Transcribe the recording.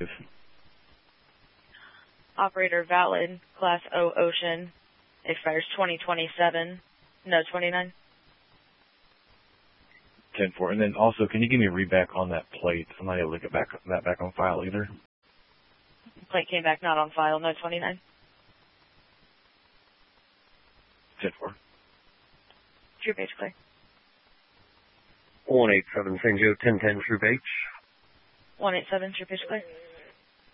Operator valid, Class O Ocean, expires 2027, no 29. 10-4. And then also, can you give me a read back on that plate? I'm not able to get that back on file either. Plate came back not on file, no 29. 10-4. Troop H clear. 187 San Joe 1010 Troop H. 187 Troop H clear.